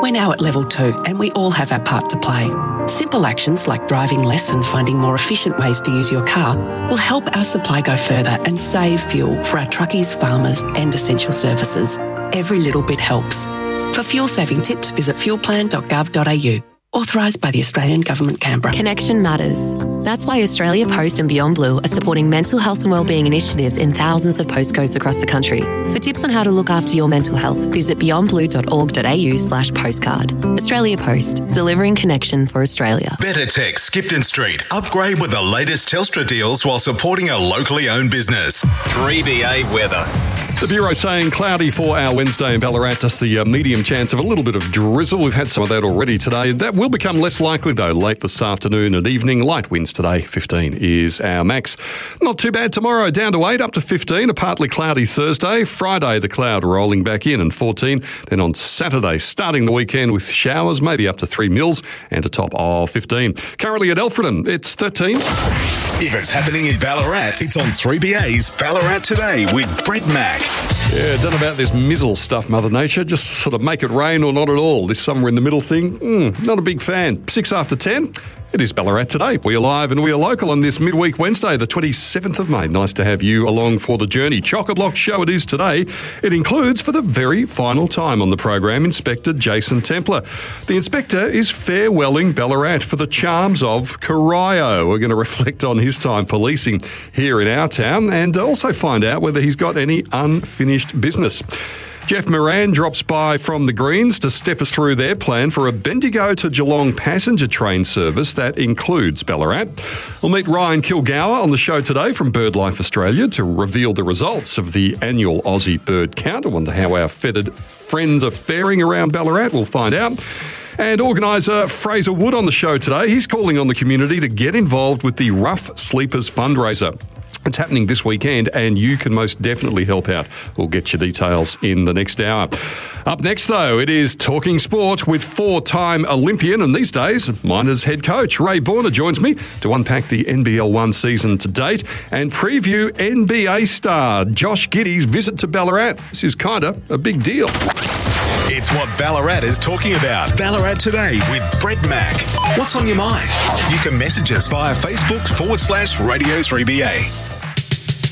We're now at level 2 and we all have our part to play. Simple actions like driving less and finding more efficient ways to use your car will help our supply go further and save fuel for our truckies, farmers and essential services. Every little bit helps. For fuel-saving tips, visit fuelplan.gov.au. Authorised by the Australian Government, Canberra. Connection matters. That's why Australia Post and Beyond Blue are supporting mental health and wellbeing initiatives in thousands of postcodes across the country. For tips on how to look after your mental health, visit beyondblue.org.au/postcard. Australia Post, delivering connection for Australia. Better Tech, Skipton Street. Upgrade with the latest Telstra deals while supporting a locally owned business. 3BA weather. The Bureau saying cloudy for our Wednesday in Ballarat, just the medium chance of a little bit of drizzle. We've had some of that already today. That will become less likely, though, late this afternoon and evening. Light winds today, 15 is our max. Not too bad tomorrow, down to 8, up to 15. A partly cloudy Thursday. Friday, the cloud rolling back in and 14. Then on Saturday, starting the weekend with showers, maybe up to 3 mils and a top of 15. Currently at Alfredton, it's 13. If it's happening in Ballarat, it's on 3BA's Ballarat Today with Brett Mack. Yeah, don't know about this mizzle stuff, Mother Nature. Just sort of make it rain or not at all. This somewhere in the middle thing, not a big fan. 6 after 10. It is Ballarat Today. We are live and we are local on this midweek Wednesday, the 27th of May. Nice to have you along for the journey. Chock-a-block show it is today. It includes, for the very final time on the program, Inspector Jason Templer. The Inspector is farewelling Ballarat for the charms of Corio. We're going to reflect on his time policing here in our town and also find out whether he's got any unfinished business. Jeff Moran drops by from the Greens to step us through their plan for a Bendigo to Geelong passenger train service that includes Ballarat. We'll meet Ryan Kilgour on the show today from BirdLife Australia to reveal the results of the annual Aussie bird count. I wonder how our feathered friends are faring around Ballarat. We'll find out. And organiser Fraser Wood on the show today. He's calling on the community to get involved with the Rough Sleepers fundraiser. It's happening this weekend and you can most definitely help out. We'll get you details in the next hour. Up next, though, it is Talking Sport with 4-time Olympian and these days Miners head coach Ray Borner joins me to unpack the NBL 1 season to date and preview NBA star Josh Giddey's visit to Ballarat. This is kind of a big deal. It's what Ballarat is talking about. Ballarat Today with Brett Mack. What's on your mind? You can message us via Facebook /Radio 3BA.